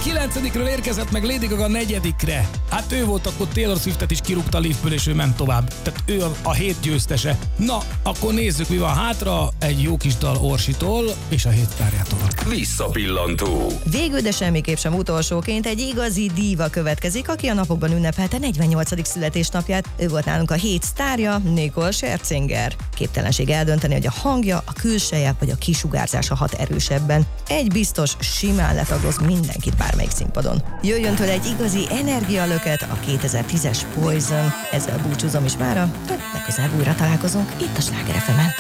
9-ről érkezett meg Lady Gaga 4-re. Hát ő volt, akkor Taylor Swiftet is kirúgta a liftből, és ő ment tovább. Tehát ő a 7 győztese. Na, akkor nézzük, mi van hátra. Egy jó kis dal Orsitól és a 7 párjától. Visszapillantó. Végül, de semmiképp sem utolsóként egy igazi díva következik, aki a napokban ünnepelte 48. születésnapját. Ő volt nálunk a 7 sztárja, Nicole Scherzinger. Képtelenség eldönteni, hogy a hangja, a külseje vagy a kisugárzása hat erősebben. Egy biztos, simán letagolsz mindenkit bármelyik színpadon. Jöjjön tőle egy igazi energialöket, a 2010-es Poison. Ezzel búcsúzom is mára, de legközelebb újra találkozunk itt a Sláger FM-en.